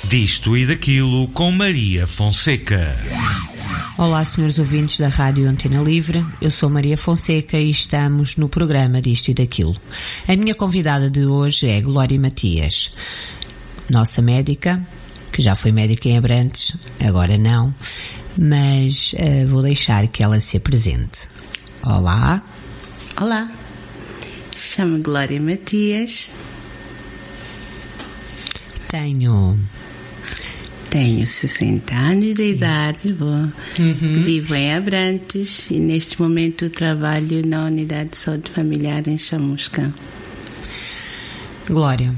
Disto e daquilo com Maria Fonseca. Olá, senhores ouvintes da Rádio Antena Livre, eu sou Maria Fonseca e estamos no programa Disto e daquilo. A minha convidada de hoje é Glória Matias, nossa médica, que já foi médica em Abrantes, agora não, mas vou deixar que ela se apresente. Olá. Olá, chamo-me Glória Matias. Tenho 60 anos de idade, vivo em Abrantes e neste momento trabalho na Unidade de Saúde Familiar em Chamusca. Glória,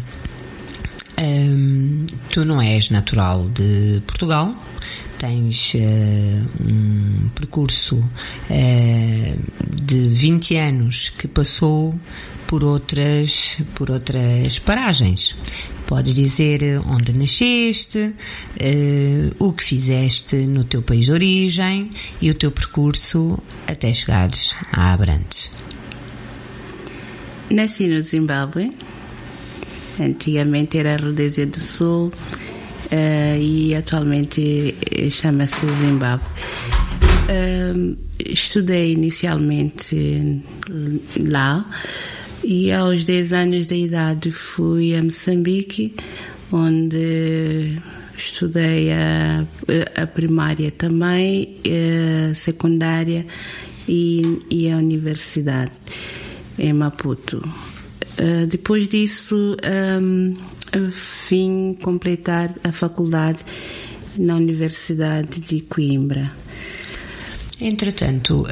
tu não és natural de Portugal, tens um percurso de 20 anos que passou por outras paragens. Podes dizer onde nasceste, o que fizeste no teu país de origem e o teu percurso até chegares a Abrantes. Nasci no Zimbábue, antigamente era Rodésia do Sul e atualmente chama-se Zimbábue. Estudei inicialmente lá. E aos 10 anos de idade fui a Moçambique, onde estudei a primária também, a secundária e a universidade em Maputo. Depois disso vim completar a faculdade na Universidade de Coimbra. Entretanto,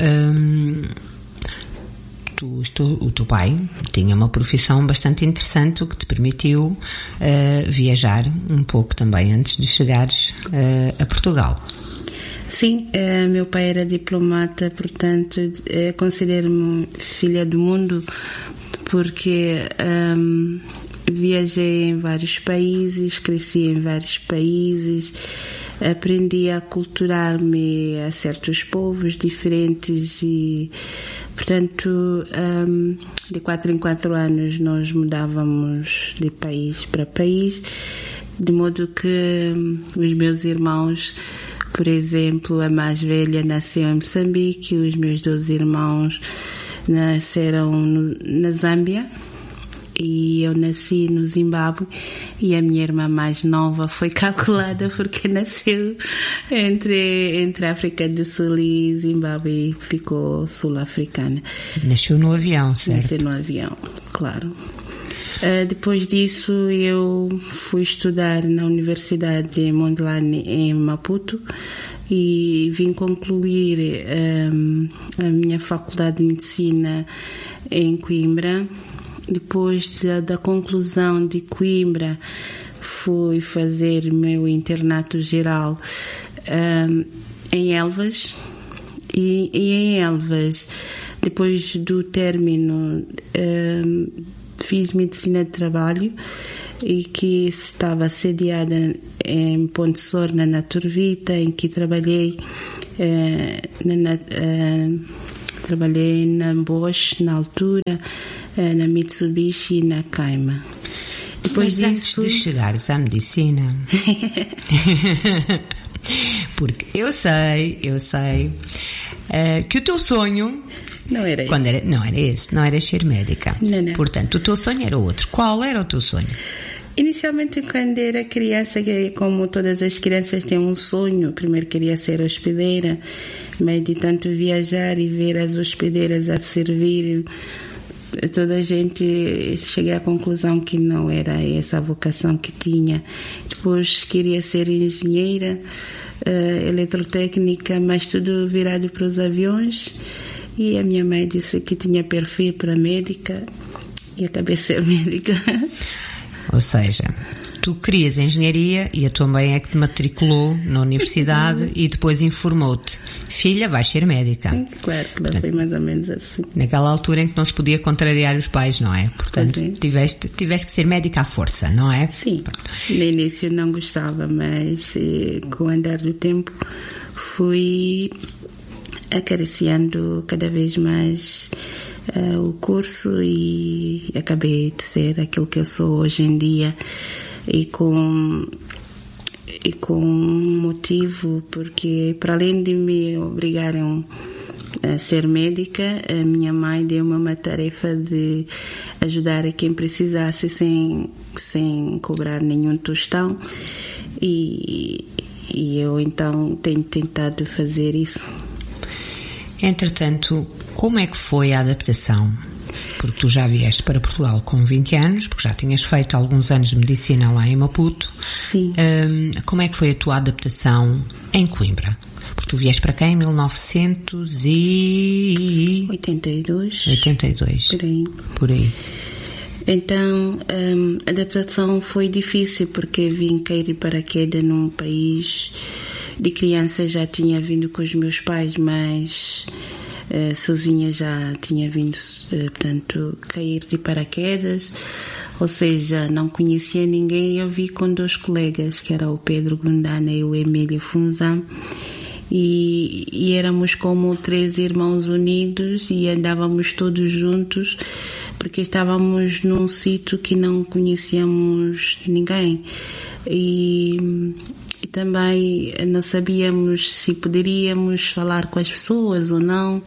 o teu pai tinha uma profissão bastante interessante, o que te permitiu viajar um pouco também antes de chegares a Portugal. Sim, meu pai era diplomata, portanto considero-me filha do mundo, porque viajei em vários países, cresci em vários países, aprendi a aculturar-me a certos povos diferentes e, portanto, de 4 em 4 anos nós mudávamos de país para país, de modo que os meus irmãos, por exemplo, a mais velha nasceu em Moçambique, os meus 2 irmãos nasceram na Zâmbia e eu nasci no Zimbábue e a minha irmã mais nova foi calculada porque nasceu entre a África do Sul e Zimbábue e ficou sul-africana. Nasceu no avião, certo? Nasceu no avião, claro. Depois disso eu fui estudar na Universidade de Mondlane em Maputo e vim concluir a minha faculdade de Medicina em Coimbra. Depois da conclusão de Coimbra, fui fazer meu internato geral em Elvas. E em Elvas, depois do término, fiz medicina de trabalho e que estava sediada em Ponte Sorna, na Turvita, em que trabalhei trabalhei na Bosch na altura, na Mitsubishi e na Caima. Mas antes de chegares à medicina, porque eu sei que o teu sonho não era esse. Não era ser médica. Não. Portanto, o teu sonho era outro. Qual era o teu sonho? Inicialmente, quando era criança, como todas as crianças têm um sonho, primeiro queria ser hospedeira, mas de tanto viajar e ver as hospedeiras a servir, toda a gente cheguei à conclusão que não era essa a vocação que tinha. Depois queria ser engenheira, eletrotécnica, mas tudo virado para os aviões, e a minha mãe disse que tinha perfil para médica e acabei ser médica. Ou seja, tu querias engenharia e a tua mãe é que te matriculou na universidade e depois informou-te: filha, vais ser médica. Sim, claro, foi mais ou menos assim. Naquela altura em que não se podia contrariar os pais, não é? Portanto, tiveste que ser médica à força, não é? Sim, no início não gostava, mas com o andar do tempo fui acariciando cada vez mais o curso e acabei de ser aquilo que eu sou hoje em dia, e com com um motivo, porque para além de me obrigarem a ser médica, a minha mãe deu-me uma tarefa de ajudar a quem precisasse sem cobrar nenhum tostão, e eu então tenho tentado fazer isso. Entretanto, como é que foi a adaptação? Porque tu já vieste para Portugal com 20 anos, porque já tinhas feito alguns anos de medicina lá em Maputo. Sim. Como é que foi a tua adaptação em Coimbra? Porque tu vieste para cá em 1982. 82. Por aí. Então, a adaptação foi difícil, porque vim cair de paraquedas num país de criança. Já tinha vindo com os meus pais, mas sozinha já tinha vindo, portanto, cair de paraquedas, ou seja, não conhecia ninguém. Eu vi com 2 colegas, que era o Pedro Gundana e o Emílio Funzam, e éramos como 3 irmãos unidos e andávamos todos juntos, porque estávamos num sítio que não conhecíamos ninguém, e também não sabíamos se poderíamos falar com as pessoas ou não.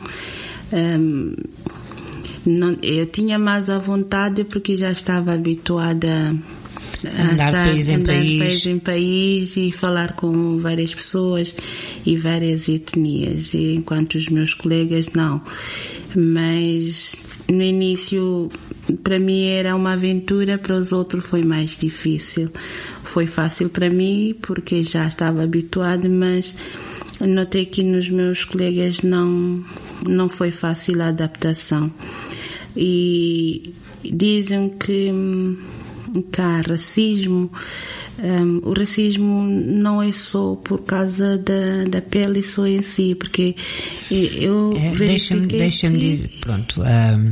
Eu tinha mais à vontade porque já estava habituada a andar de país em país e falar com várias pessoas e várias etnias, enquanto os meus colegas não. Mas no início, para mim era uma aventura, para os outros foi mais difícil. Foi fácil para mim porque já estava habituada, mas notei que nos meus colegas não foi fácil a adaptação. E dizem que há racismo. O racismo não é só por causa da pele só em si, porque eu deixa-me dizer, pronto,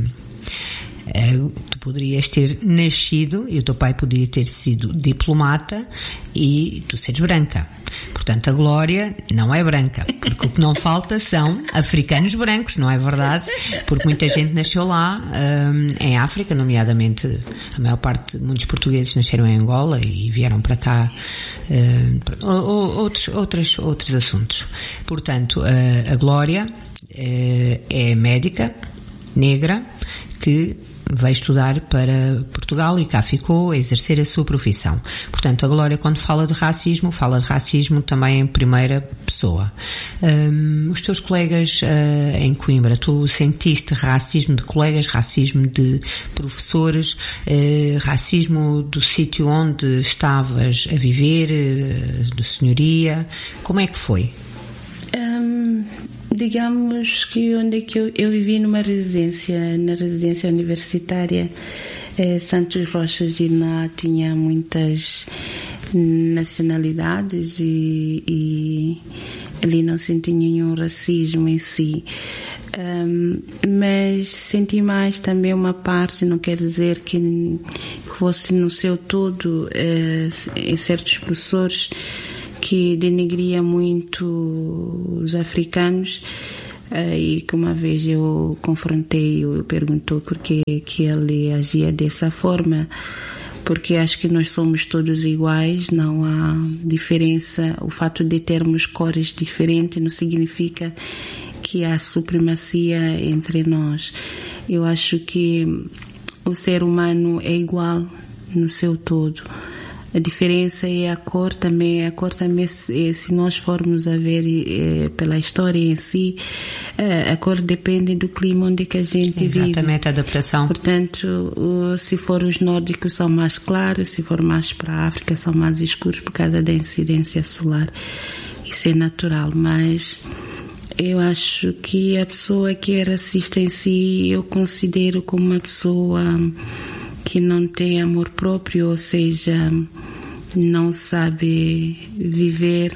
tu poderias ter nascido e o teu pai poderia ter sido diplomata e tu seres branca. Portanto, a Glória não é branca, porque o que não falta são africanos brancos, não é verdade? Porque muita gente nasceu lá, em África, nomeadamente a maior parte, muitos portugueses nasceram em Angola e vieram para cá, outros assuntos. Portanto, a Glória é médica, negra, que veio estudar para Portugal e cá ficou a exercer a sua profissão. Portanto, a Glória, quando fala de racismo também em primeira pessoa. Os teus colegas em Coimbra, tu sentiste racismo de colegas, racismo de professores, racismo do sítio onde estavas a viver, de senhoria? Como é que foi? Digamos que onde é que eu vivi na residência universitária Santos Rochas, e lá tinha muitas nacionalidades e ali não senti nenhum racismo em si. Mas senti mais também uma parte, não quer dizer que fosse no seu todo, em certos professores que denegria muito os africanos, e que uma vez eu confrontei, eu perguntou porque que ele agia dessa forma, porque acho que nós somos todos iguais, não há diferença. O fato de termos cores diferentes não significa que há supremacia entre nós. Eu acho que o ser humano é igual no seu todo. A diferença é a cor também. A cor também, se nós formos a ver pela história em si, a cor depende do clima onde que a gente vive. Exatamente, a adaptação. Portanto, se for os nórdicos são mais claros, se for mais para a África são mais escuros por causa da incidência solar. Isso é natural, mas eu acho que a pessoa que é racista em si, eu considero como uma pessoa que não tem amor próprio, ou seja, não sabe viver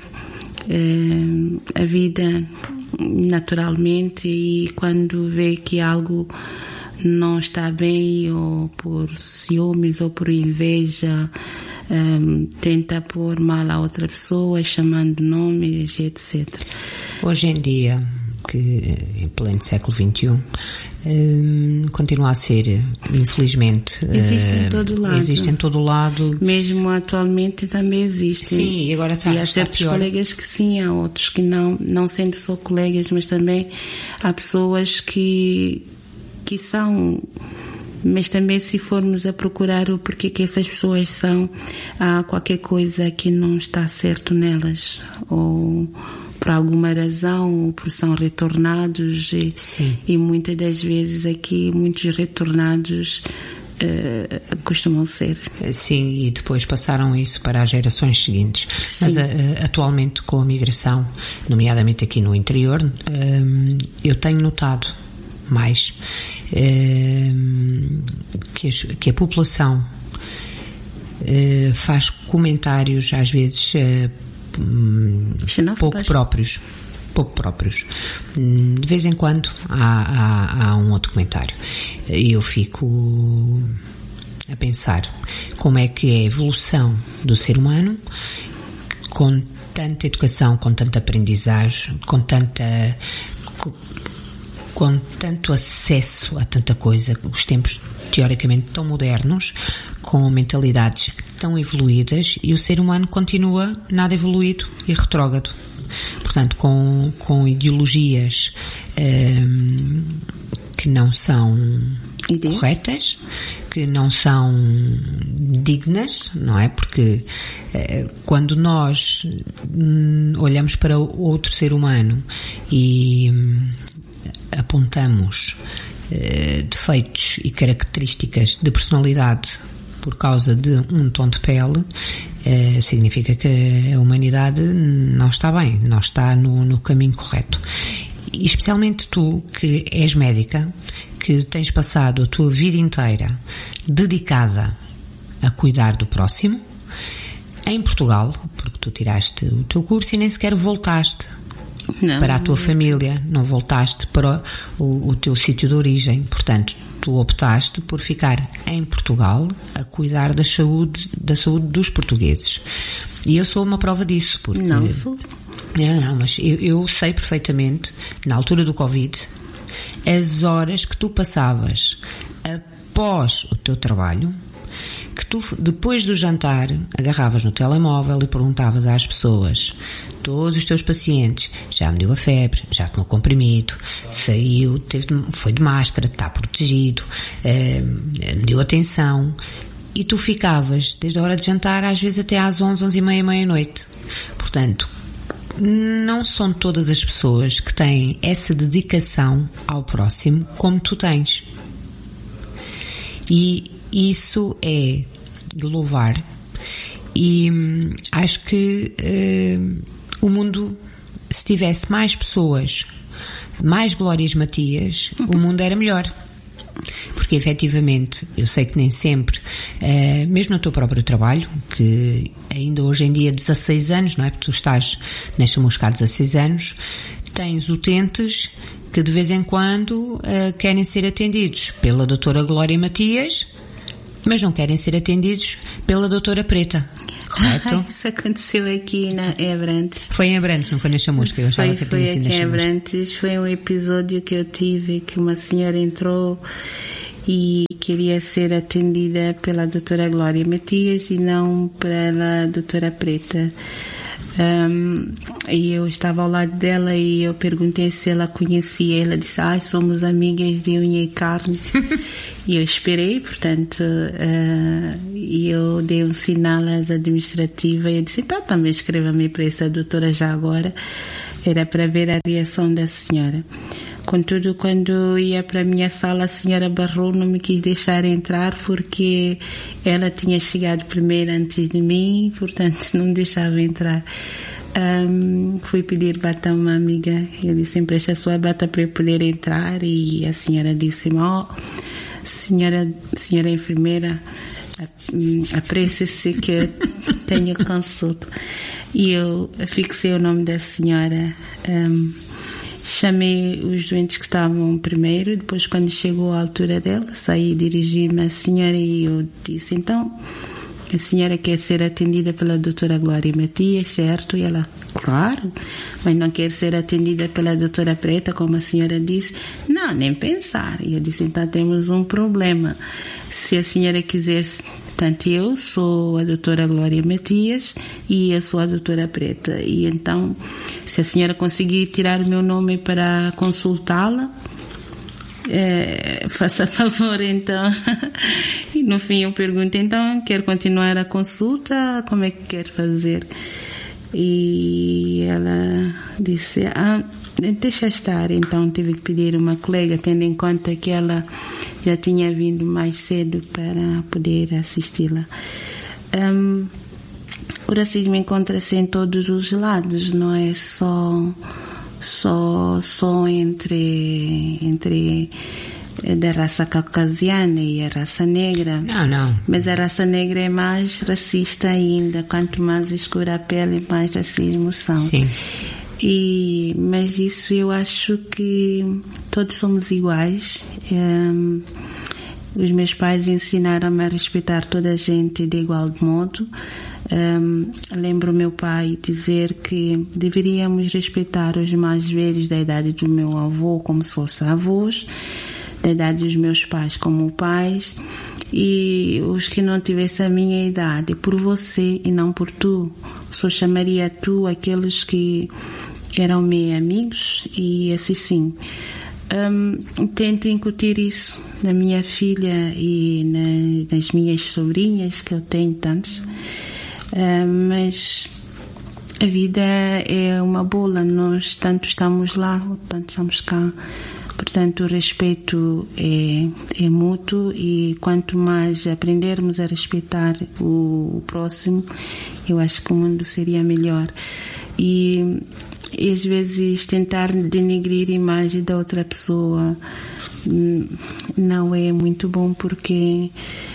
a vida naturalmente, e quando vê que algo não está bem, ou por ciúmes ou por inveja, tenta pôr mal a outra pessoa, chamando nomes, etc. Hoje em dia, que em pleno século XXI continua a ser, infelizmente, existe em todo o lado. Mesmo atualmente também existe. Sim, e agora há certos colegas que sim, há outros que não sendo só colegas, mas também há pessoas que são. Mas também, se formos a procurar o porquê que essas pessoas são, há qualquer coisa que não está certo nelas, ou por alguma razão, ou por são retornados, e muitas das vezes aqui muitos retornados costumam ser. Sim, e depois passaram isso para as gerações seguintes. Sim. Mas atualmente, com a migração, nomeadamente aqui no interior, eu tenho notado mais que a população faz comentários às vezes pouco próprios. De vez em quando há um outro comentário e eu fico a pensar como é que é a evolução do ser humano com tanta educação, com tanta aprendizagem, com tanto acesso a tanta coisa, os tempos teoricamente tão modernos, com mentalidades tão evoluídas, e o ser humano continua nada evoluído e retrógrado. Portanto, com ideologias que não são corretas, que não são dignas, não é? Porque quando nós olhamos para outro ser humano e apontamos defeitos e características de personalidade por causa de um tom de pele, significa que a humanidade não está bem, não está no caminho correto. E especialmente tu, que és médica, que tens passado a tua vida inteira dedicada a cuidar do próximo, em Portugal, porque tu tiraste o teu curso e nem sequer voltaste para a tua família, não voltaste para o teu sítio de origem, portanto tu optaste por ficar em Portugal a cuidar da saúde dos portugueses, e eu sou uma prova disso, porque não sou. Não, mas eu sei perfeitamente, na altura do Covid, as horas que tu passavas após o teu trabalho, que tu, depois do jantar, agarravas no telemóvel e perguntavas às pessoas, todos os teus pacientes, já me deu a febre, já tomou comprimido, saiu, foi de máscara, está protegido, me deu atenção, e tu ficavas desde a hora de jantar às vezes até às 11, 11h30, meia-noite. Portanto, não são todas as pessoas que têm essa dedicação ao próximo como tu tens. E isso é de louvar, e acho que o mundo, se tivesse mais pessoas, mais Glórias Matias, o mundo era melhor. Porque efetivamente, eu sei que nem sempre, mesmo no teu próprio trabalho, que ainda hoje em dia 16 anos, não é? Porque tu estás nesta música há 16 anos, tens utentes que de vez em quando querem ser atendidos pela doutora Glória Matias, mas não querem ser atendidos pela doutora Preta, correto? Isso aconteceu aqui em Abrantes. Foi em Abrantes, não foi na Chamusca? Eu achava que tinha sido na Chamusca. Foi aqui em Abrantes, foi um episódio que eu tive, que uma senhora entrou e queria ser atendida pela doutora Glória Matias e não pela doutora Preta. E eu estava ao lado dela e eu perguntei se ela conhecia. Ela disse, somos amigas de unha e carne. E eu esperei, portanto, e eu dei um sinal às administrativas e eu disse, então também escreva-me para essa doutora já agora. Era para ver a reação da senhora. Contudo, quando ia para a minha sala, a senhora barrou, não me quis deixar entrar porque ela tinha chegado primeiro antes de mim, portanto não me deixava entrar. Fui pedir bata a uma amiga, eu disse, empresta a sua bata para eu poder entrar, e a senhora disse-me, senhora enfermeira, apresse-se que eu tenho consulta. E eu fixei o nome da senhora, chamei os doentes que estavam primeiro, depois quando chegou a altura dela, saí e dirigi-me à senhora e eu disse, então, a senhora quer ser atendida pela doutora Glória Matias, certo? E ela, claro, mas não quer ser atendida pela doutora Preta, como a senhora disse. Não, nem pensar. E eu disse, então temos um problema. Se a senhora quisesse... Portanto, eu sou a doutora Glória Matias e eu sou a doutora Preta. E então, se a senhora conseguir tirar o meu nome para consultá-la, faça favor, então. E no fim eu pergunto, então, quer continuar a consulta? Como é que quer fazer? E ela disse, deixa estar. Então tive que pedir uma colega, tendo em conta que ela já tinha vindo mais cedo para poder assisti-la. O racismo encontra-se em todos os lados, não é só entre da raça caucasiana e a raça negra. Não. Mas a raça negra é mais racista ainda. Quanto mais escura a pele, mais racismo são. Sim. Mas isso eu acho que todos somos iguais. Os meus pais ensinaram-me a respeitar toda a gente de igual modo. Lembro meu pai dizer que deveríamos respeitar os mais velhos da idade do meu avô como se fossem avós, da idade dos meus pais como pais, e os que não tivessem a minha idade, por você e não por tu. Só chamaria tu aqueles que eram meus amigos, e assim sim. Tento incutir isso na minha filha e nas minhas sobrinhas, que eu tenho tantos, mas a vida é uma bola, nós tanto estamos lá, tanto estamos cá. Portanto, o respeito é mútuo, e quanto mais aprendermos a respeitar o próximo, eu acho que o mundo seria melhor. E às vezes tentar denegrir a imagem da outra pessoa não é muito bom, porque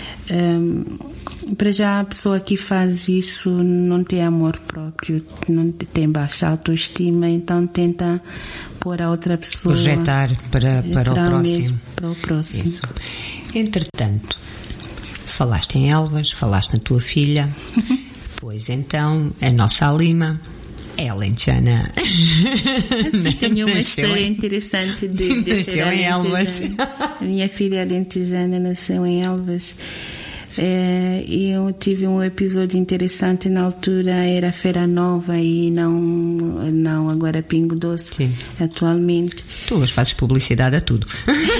para já a pessoa que faz isso não tem amor próprio, não tem baixa autoestima, então tenta pôr a outra pessoa, projetar para o próximo. Para o próximo. Isso. Entretanto, falaste em Elvas, falaste na tua filha, pois então a nossa Alima é alentejana. Tenho uma história interessante de nasceu em Elvas. A minha filha alentejana nasceu em Elvas. E eu tive um episódio interessante. Na altura era Feira Nova e não agora Pingo Doce. Sim. Atualmente. Tu hoje fazes publicidade a tudo.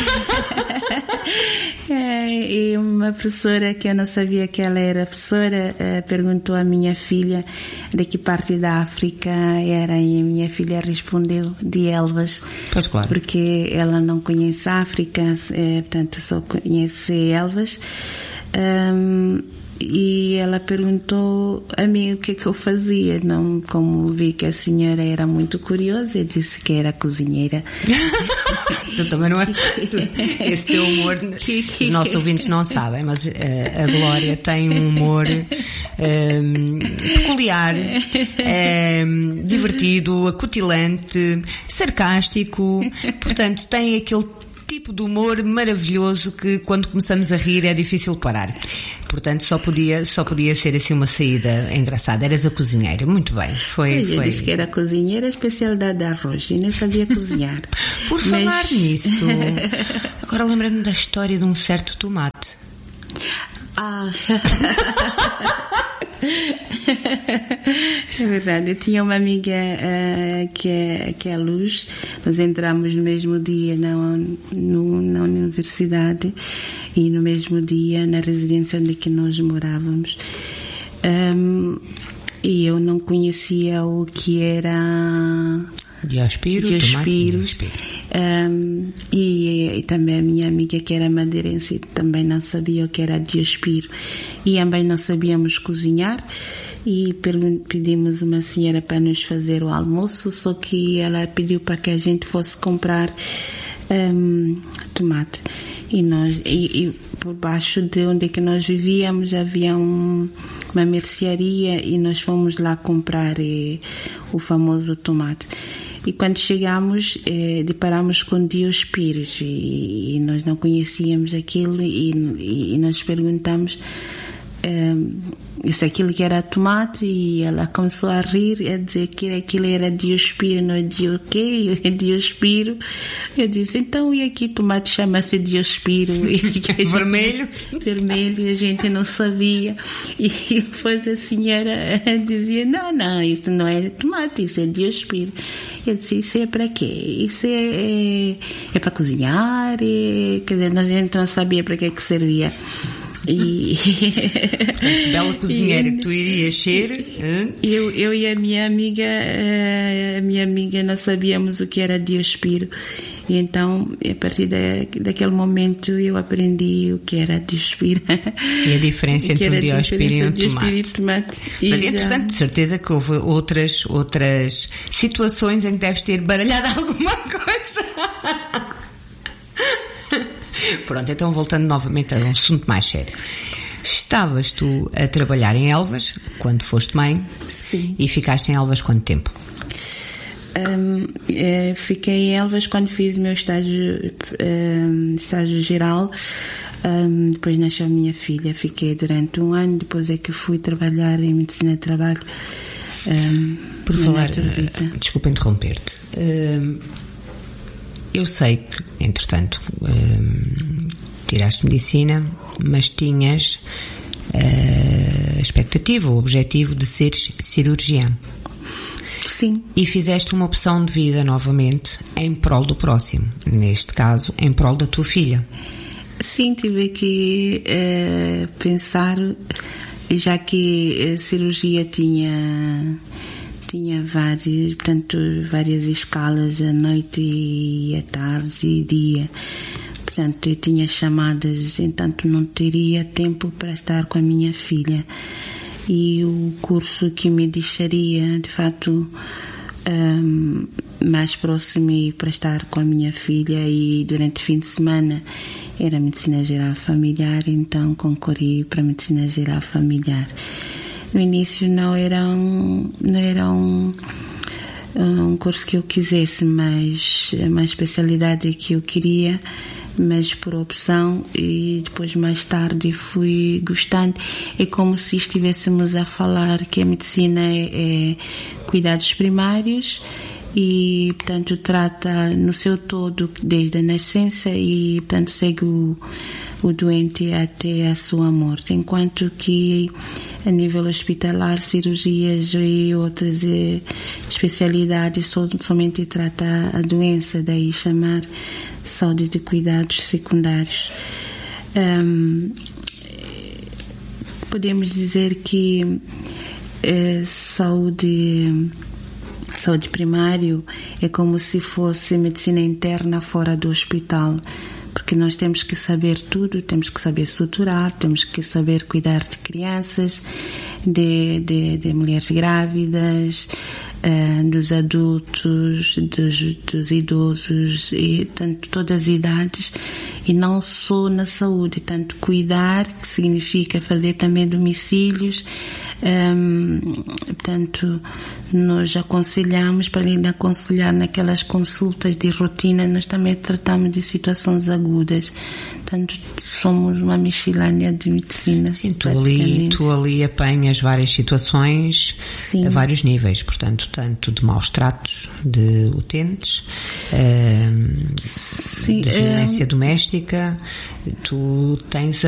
E uma professora, que eu não sabia que ela era professora, perguntou à minha filha de que parte da África era, e a minha filha respondeu de Elvas. Pois claro. Porque ela não conhece a África, portanto só conhece Elvas. E ela perguntou a mim o que eu fazia. Não, como vi que a senhora era muito curiosa, eu disse que era cozinheira. Tu também não é? Esse teu humor, os nossos ouvintes não sabem, mas a Glória tem um humor peculiar, divertido, acutilante, sarcástico. Portanto, tem aquele tipo de humor maravilhoso que quando começamos a rir é difícil parar. Portanto, só podia ser assim uma saída engraçada. Eras a cozinheira, muito bem. Eu disse que era cozinheira, especialidade de arroz, e nem sabia cozinhar. Por falar nisso, agora lembra-me da história de um certo tomate. É verdade, eu tinha uma amiga que é a Luz. Nós entramos no mesmo dia na universidade e no mesmo dia na residência onde que nós morávamos, e eu não conhecia o que era Diospiro. E também a minha amiga, que era madeirense, também não sabia o que era Diospiro, e também não sabíamos cozinhar, e pedimos uma senhora para nos fazer o almoço, só que ela pediu para que a gente fosse comprar tomate, e por baixo de onde é que nós vivíamos havia uma mercearia, e nós fomos lá comprar o famoso tomate. E quando chegamos, deparamos com Diospiros, e nós não conhecíamos aquilo, e nós perguntamos disse aquilo que era tomate e ela começou a rir, a dizer que aquilo era Diospiro, não é de quê? Diospiro. Eu disse, então, e aqui tomate chama-se Diospiro? Vermelho? Vermelho, e a gente não sabia. E depois a senhora dizia, não, isso não é tomate, isso é Diospiro. Eu disse, isso é para quê? Isso é para cozinhar? Quer dizer, a gente não sabia para que servia. Portanto, bela cozinheira que tu irias ser. Eu e a minha amiga não sabíamos o que era Diospiro, e então a partir daquele momento eu aprendi o que era Diospiro e a diferença entre o Diospiro e o tomate. Mas entretanto, de certeza que houve outras situações em que deves ter baralhado alguma coisa. Pronto, então voltando novamente a um assunto mais sério. Estavas tu a trabalhar em Elvas quando foste mãe? Sim. E ficaste em Elvas quanto tempo? Fiquei em Elvas quando fiz o meu estágio geral. Depois nasceu a minha filha. Fiquei durante 1 ano, depois é que fui trabalhar em medicina de trabalho. Por falar, desculpa interromper-te. Eu sei que, entretanto, tiraste medicina, mas tinhas a expectativa, o objetivo de seres cirurgiã. Sim. E fizeste uma opção de vida novamente em prol do próximo, neste caso, em prol da tua filha. Sim, tive que pensar, já que a cirurgia tinha várias escalas, à noite e à tarde e dia. Portanto, eu tinha chamadas, entanto não teria tempo para estar com a minha filha. E o curso que me deixaria, de fato, mais próximo e para estar com a minha filha e durante o fim de semana era Medicina Geral Familiar, então concorri para Medicina Geral Familiar. No início não era um curso que eu quisesse, mas uma especialidade que eu queria, mas por opção, e depois mais tarde fui gostando. É como se estivéssemos a falar que a medicina é cuidados primários e, portanto, trata no seu todo desde a nascença e, portanto, segue o doente até a sua morte, enquanto que a nível hospitalar, cirurgias e outras especialidades somente trata a doença, daí chamar saúde de cuidados secundários. Podemos dizer que saúde primário é como se fosse medicina interna fora do hospital, porque nós temos que saber tudo, temos que saber suturar, temos que saber cuidar de crianças, de mulheres grávidas, dos adultos, dos idosos, e tanto todas as idades, e não só na saúde, tanto cuidar, que significa fazer também domicílios. Portanto, nós aconselhamos, para além de aconselhar naquelas consultas de rotina, nós também tratamos de situações agudas. Portanto, somos uma miscelânea de medicina. Sim, tu ali apanhas várias situações. Sim. A vários níveis, portanto, tanto de maus tratos de utentes, de violência doméstica. Tu tens